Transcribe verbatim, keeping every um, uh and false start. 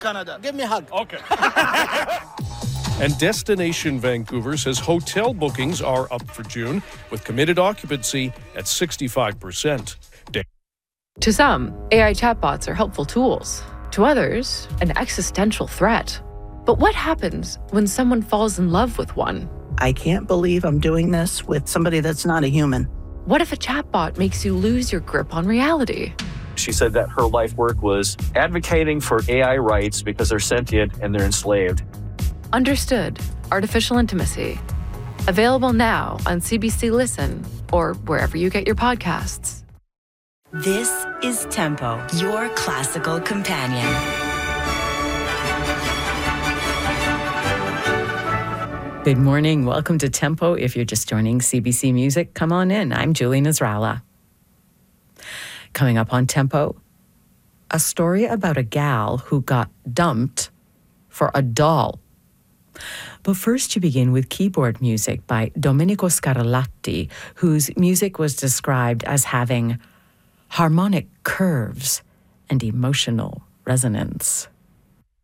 Canada. Give me a hug. Okay. And Destination Vancouver says hotel bookings are up for June, with committed occupancy at sixty-five percent. To some, A I chatbots are helpful tools. To others, an existential threat. But what happens when someone falls in love with one? I can't believe I'm doing this with somebody that's not a human. What if a chatbot makes you lose your grip on reality? She said that her life work was advocating for A I rights because they're sentient and they're enslaved. Understood. Artificial Intimacy. Available now on C B C Listen or wherever you get your podcasts. This is Tempo, your classical companion. Good morning. Welcome to Tempo. If you're just joining C B C Music, come on in. I'm Julie Nasrallah. Coming up on Tempo, a story about a gal who got dumped for a doll. But first, you begin with keyboard music by Domenico Scarlatti, whose music was described as having harmonic curves and emotional resonance.